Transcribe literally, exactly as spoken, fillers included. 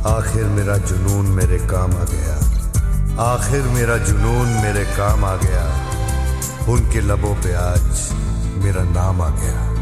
आखिर मेरा जुनून मेरे काम आ गया, आखिर मेरा जुनून मेरे काम आ गया। उनके लबों पे आज मेरा नाम आ गया।